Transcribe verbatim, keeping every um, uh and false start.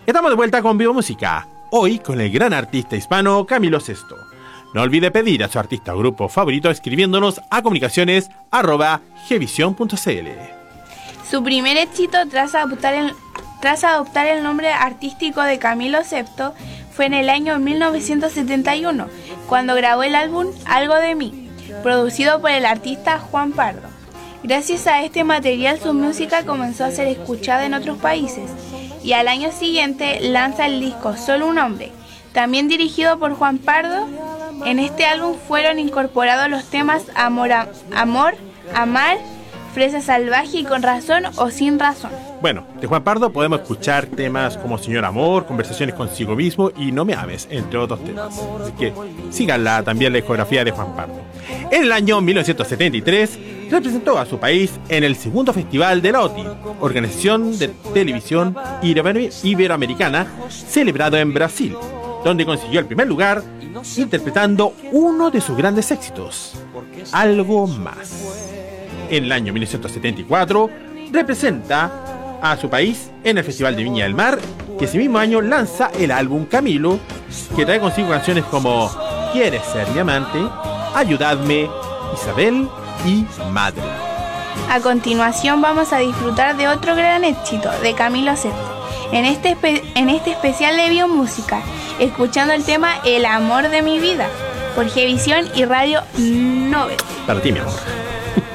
Estamos de vuelta con Vivo Música, hoy con el gran artista hispano Camilo Sesto. No olvide pedir a su artista o grupo favorito escribiéndonos a comunicaciones arroba gvision punto cl. Su primer éxito tras adoptar el, tras adoptar el nombre artístico de Camilo Sesto fue en el año mil novecientos setenta y uno, cuando grabó el álbum Algo de mí, producido por el artista Juan Pardo. Gracias a este material su música comenzó a ser escuchada en otros países y al año siguiente lanza el disco Solo un hombre, también dirigido por Juan Pardo. En este álbum fueron incorporados los temas Amor, a, Amor, Amar, Fresa Salvaje y Con Razón o Sin Razón. Bueno, de Juan Pardo podemos escuchar temas como Señor Amor, Conversaciones consigo mismo y No me ames, entre otros temas. Así que síganla también la discografía de Juan Pardo. En el año mil novecientos setenta y tres representó a su país en el segundo festival de la O T I, Organización de Televisión Iberoamericana, celebrado en Brasil, donde consiguió el primer lugar interpretando uno de sus grandes éxitos, Algo Más. En el año mil novecientos setenta y cuatro representa a su país en el Festival de Viña del Mar, que ese mismo año lanza el álbum Camilo, que trae consigo canciones como ¿Quieres ser mi amante?, Ayudadme, Isabel y Madre. A continuación vamos a disfrutar de otro gran éxito de Camilo Sesto, en este, espe- en este especial de Biomúsica, escuchando el tema El amor de mi vida, por Gvisión y Radio Nobel. Para ti, mi amor.